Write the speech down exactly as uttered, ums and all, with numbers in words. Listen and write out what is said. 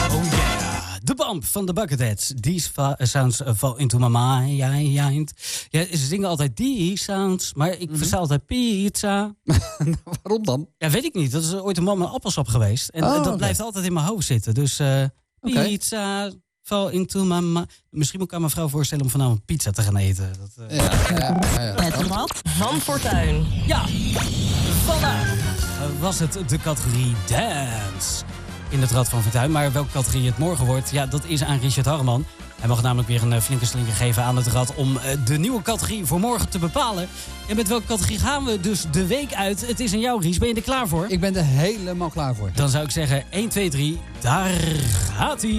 De Bump van de Bucketheads. These sounds fall into my mind. Ja, ze zingen altijd die sounds, maar ik mm-hmm. versta altijd pizza. Waarom dan? Ja, weet ik niet. Dat is ooit een man met appelsap geweest. En oh, dat okay. blijft altijd in mijn hoofd zitten. Dus uh, okay. pizza fall into my mind. Misschien moet ik aan mijn vrouw voorstellen om vanavond pizza te gaan eten. Dat, uh... ja, ja, ja, ja. Het rad van Fortuin. Ja, vandaag was het de categorie dance in het Rad van Fortuin. Maar welke categorie het morgen wordt, ja, dat is aan Richard Harreman. Hij mag namelijk weer een flinke slinker geven aan het rad om de nieuwe categorie voor morgen te bepalen. En met welke categorie gaan we dus de week uit? Het is aan jou, Ries. Ben je er klaar voor? Ik ben er helemaal klaar voor. Dan zou ik zeggen één, twee, drie, daar gaat hij.